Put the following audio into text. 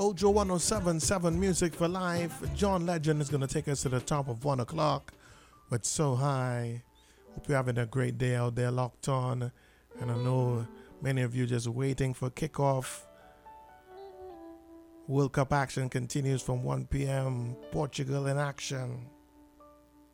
Ojo 1077 Music for Life. John Legend is going to take us to the top of 1 o'clock with So High. Hope you're having a great day out there locked on. And I know many of you just waiting for kickoff. World Cup action continues from 1 p.m. Portugal in action.